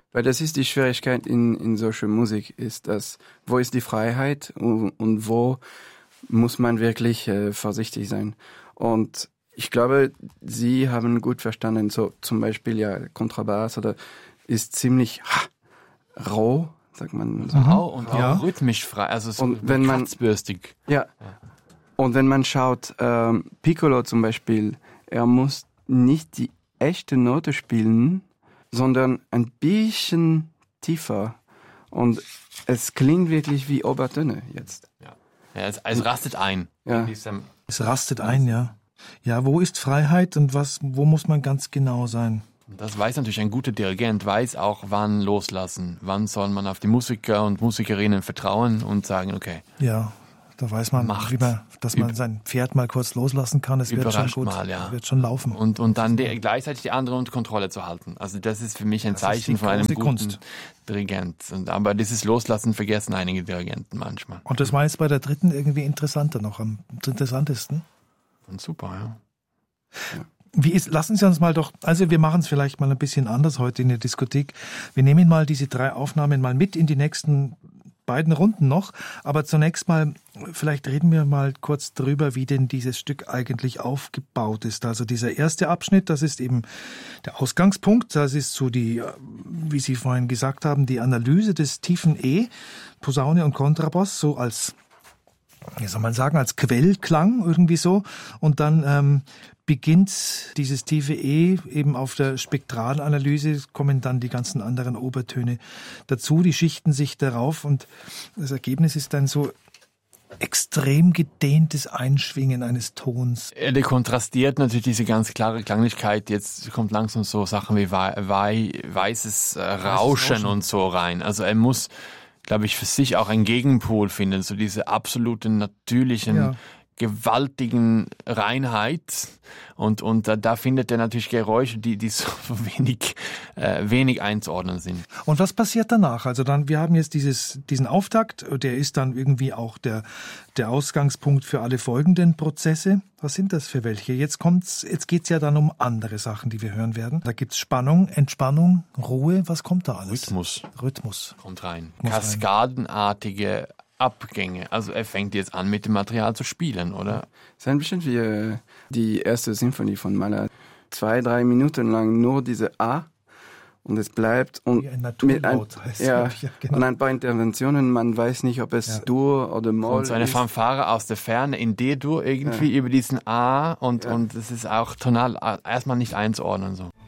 Weil das ist die Schwierigkeit in solcher Musik, ist das, wo ist die Freiheit und wo muss man wirklich vorsichtig sein. Und ich glaube, Sie haben gut verstanden, so zum Beispiel ja Kontrabass oder ist ziemlich roh, sagt man so. Rau und auch rhythmisch frei, also so kratzbürstig. Ja. Und wenn man schaut, Piccolo zum Beispiel, er muss nicht die echte Note spielen, sondern ein bisschen tiefer. Und es klingt wirklich wie Obertöne jetzt. Ja, es rastet ein. Ja. Es rastet ein, ja. Ja, wo ist Freiheit und wo muss man ganz genau sein? Das weiß natürlich ein guter Dirigent, weiß auch, wann loslassen. Wann soll man auf die Musiker und Musikerinnen vertrauen und sagen, okay. Ja, da weiß man, dass man sein Pferd mal kurz loslassen kann. Es wird schon gut, wird schon laufen. Und dann gleichzeitig die anderen unter Kontrolle zu halten. Also das ist für mich ein Zeichen von einem guten Dirigent. Aber dieses Loslassen vergessen einige Dirigenten manchmal. Und das war jetzt bei der dritten irgendwie interessanter noch, am interessantesten. Und super, ja. Lassen Sie uns mal also wir machen es vielleicht mal ein bisschen anders heute in der Diskothek. Wir nehmen mal diese 3 Aufnahmen mal mit in die nächsten beiden Runden noch. Aber zunächst mal, vielleicht reden wir mal kurz drüber, wie denn dieses Stück eigentlich aufgebaut ist. Also dieser erste Abschnitt, das ist eben der Ausgangspunkt. Das ist so wie Sie vorhin gesagt haben, die Analyse des tiefen E, Posaune und Kontrabass, so als, wie soll man sagen, als Quellklang irgendwie so. Und dann beginnt dieses tiefe E eben auf der Spektralanalyse, kommen dann die ganzen anderen Obertöne dazu, die schichten sich darauf und das Ergebnis ist dann so extrem gedehntes Einschwingen eines Tons. Er dekontrastiert natürlich diese ganz klare Klanglichkeit. Jetzt kommt langsam so Sachen wie weißes Rauschen und so rein. Also er muss, glaube ich, für sich auch einen Gegenpol finden, so diese absolute natürlichen, gewaltigen Reinheit und da findet er natürlich Geräusche, die so wenig einzuordnen sind. Und was passiert danach? Also dann, wir haben jetzt diesen Auftakt, der ist dann irgendwie auch der Ausgangspunkt für alle folgenden Prozesse. Was sind das für welche? Jetzt geht's ja dann um andere Sachen, die wir hören werden. Da gibt's Spannung, Entspannung, Ruhe. Was kommt da alles? Rhythmus kommt rein. Kaskadenartige Abgänge. Also er fängt jetzt an, mit dem Material zu spielen, oder? Es ist ein bisschen wie die erste Symphonie von Mahler. 2-3 Minuten lang nur diese A und es bleibt und wie ein Naturlaut heißt genau. Und ein paar Interventionen, man weiß nicht, ob es Dur oder Moll und so eine Fanfare aus der Ferne in D-Dur irgendwie über diesen A und es ist auch tonal erstmal nicht einzuordnen so.